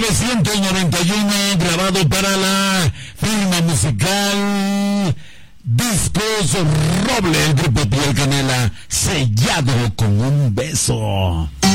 1991, grabado para la firma musical Discos Roble, el grupo Piel Canela, Sellado con un beso.